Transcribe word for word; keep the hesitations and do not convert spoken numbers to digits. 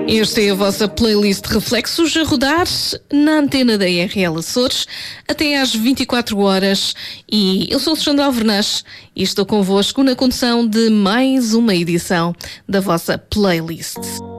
Esta é a vossa playlist Reflexos a rodar na antena da R L Açores até às vinte e quatro horas. E eu sou Alexandra Alvernaz e estou convosco na condução de mais uma edição da vossa playlist.